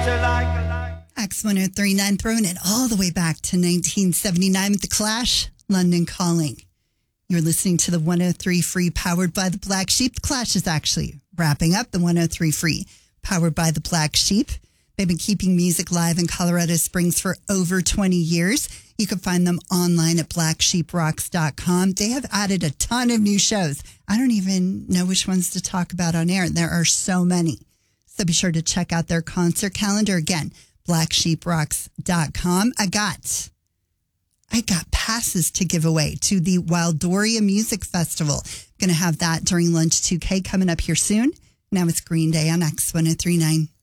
X1039, throwing it all the way back to 1979 with The Clash, London Calling. You're listening to the 103 Free, powered by the Black Sheep. The Clash is actually wrapping up the 103 Free, powered by the Black Sheep. They've been keeping music live in Colorado Springs for over 20 years. You can find them online at blacksheeprocks.com. They have added a ton of new shows. I don't even know which ones to talk about on air. There are so many. So be sure to check out their concert calendar. Again, blacksheeprocks.com. I got passes to give away to the Wildoria Music Festival. Going to have that during Lunch 2K coming up here soon. Now it's Green Day on X1039.